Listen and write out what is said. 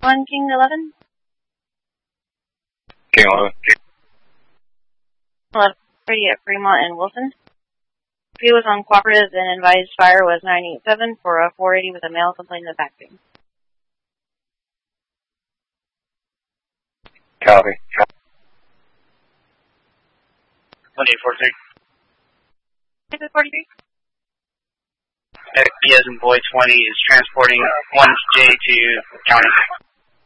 1 King 11. King 11. 11 30 at Fremont and Wilson. He was on cooperative and advised fire was 987 for a 480 with a male complaining of back pain. Copy. 1843. 43. He as in boy 20 is transporting 1J to county.